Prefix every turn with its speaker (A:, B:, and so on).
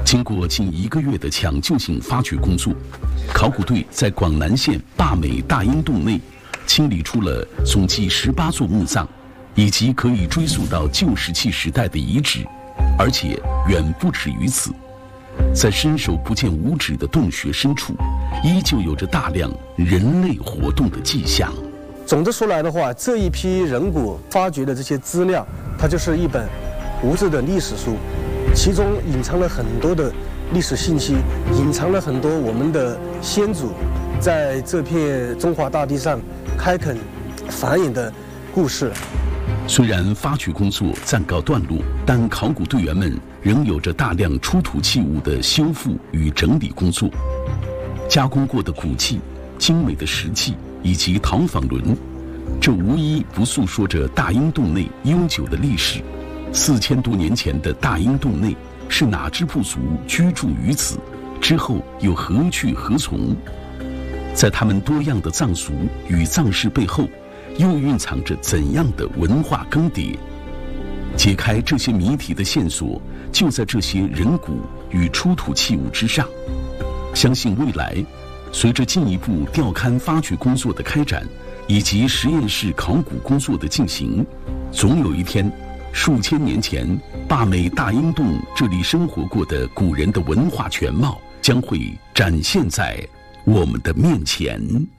A: 经过近1个月的抢救性发掘工作，考古队在广南县坝美大英洞内清理出了总计18座墓葬，以及可以追溯到旧石器时代的遗址，而且远不止于此。在伸手不见五指的洞穴深处，依旧有着大量人类活动的迹象。
B: 总的说来的话，这一批人骨发掘的这些资料，它就是一本无字的历史书，其中隐藏了很多的历史信息，隐藏了很多我们的先祖在这片中华大地上开垦繁衍的故事。
A: 虽然发掘工作暂告段落，但考古队员们仍有着大量出土器物的修复与整理工作。加工过的骨器、精美的石器以及陶坊轮，这无一不诉说着大英洞内悠久的历史。4000多年前的大英洞内是哪支部族居住于此？之后又何去何从？在他们多样的葬俗与葬式背后，又蕴藏着怎样的文化更迭？解开这些谜题的线索，就在这些人骨与出土器物之上。相信未来，随着进一步调勘发掘工作的开展，以及实验室考古工作的进行，总有一天，数千年前坝美大英洞这里生活过的古人的文化全貌将会展现在我们的面前。